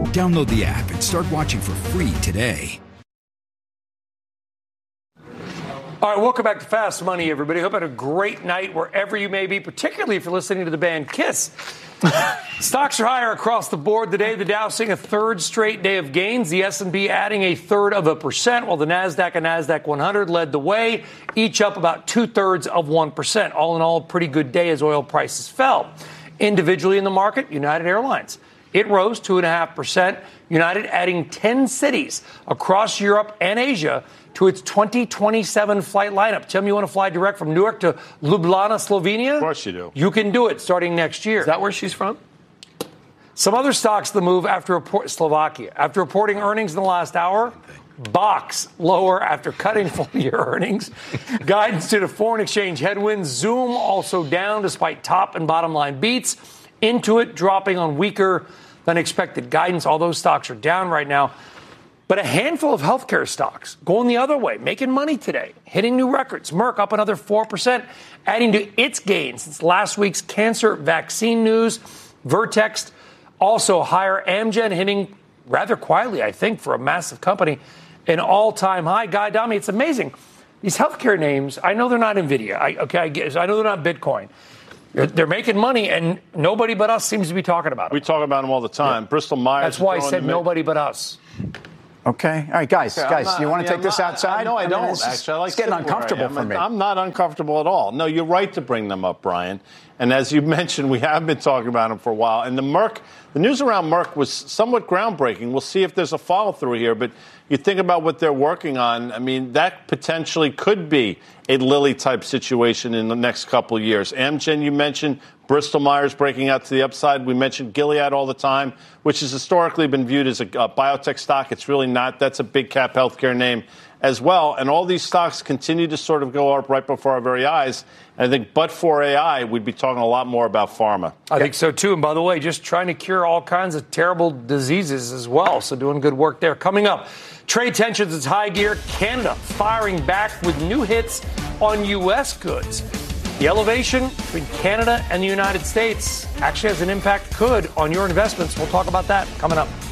Download the app and start watching for free today. All right, welcome back to Fast Money, everybody. Hope you had a great night wherever you may be, particularly if you're listening to the band Kiss. Stocks are higher across the board today. The Dow seeing a third straight day of gains. The S&P adding 0.33%, while the Nasdaq and Nasdaq 100 led the way, each up about 0.2%. All in all, a pretty good day as oil prices fell. Individually in the market, United Airlines. It rose 2.5%. United adding 10 cities across Europe and Asia to its 2027 flight lineup. Tim, you want to fly direct from Newark to Ljubljana, Slovenia? Of course you do. You can do it starting next year. Is that where she's from? Some other stocks the move after Slovakia. After reporting earnings in the last hour, Box lower after cutting full-year earnings. Guidance due to foreign exchange headwinds. Zoom also down despite top and bottom line beats. Intuit dropping on weaker than expected guidance. All those stocks are down right now. But a handful of healthcare stocks going the other way, making money today, hitting new records. Merck up another 4%, adding to its gains since last week's cancer vaccine news. Vertex also higher. Amgen hitting rather quietly, I think, for a massive company, an all-time high. Guy Dami, it's amazing. These healthcare names, I know they're not NVIDIA. I know they're not Bitcoin. They're making money, and nobody but us seems to be talking about them. We talk about them all the time. Yeah. Bristol Myers. That's why I said nobody but us. Okay. All right, guys, you want to take this outside? No, I don't, actually. It's getting uncomfortable for me. I'm not uncomfortable at all. No, you're right to bring them up, Brian. And as you mentioned, we have been talking about them for a while. And the news around Merck was somewhat groundbreaking. We'll see if there's a follow-through here. But you think about what they're working on. I mean, that potentially could be a Lilly-type situation in the next couple of years. Amgen, you mentioned. Bristol Myers breaking out to the upside. We mentioned Gilead all the time, which has historically been viewed as a biotech stock. It's really not. That's a big cap healthcare name as well. And all these stocks continue to sort of go up right before our very eyes. And I think but for AI, we'd be talking a lot more about pharma. I think so, too. And by the way, just trying to cure all kinds of terrible diseases as well. So doing good work there. Coming up, trade tensions is high gear. Canada firing back with new hits on U.S. goods. The elevation between Canada and the United States actually has an impact, could, on your investments. We'll talk about that coming up.